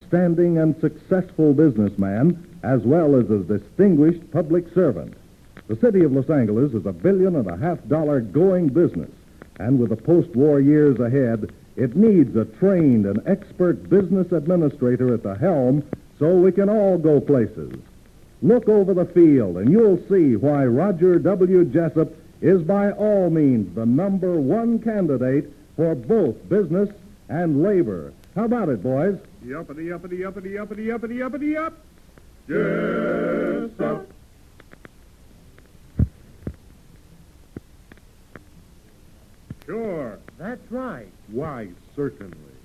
upstanding and successful businessman, as well as a distinguished public servant. The city of Los Angeles is $1.5 billion going business, and with the post-war years ahead, it needs a trained and expert business administrator at the helm so we can all go places. Look over the field, and you'll see why Roger W. Jessup is by all means the #1 candidate for both business and labor. How about it, boys? Yuppity, uppity, uppity, uppity, uppity, uppity, up. Jessup. Sure. That's right. Why, certainly.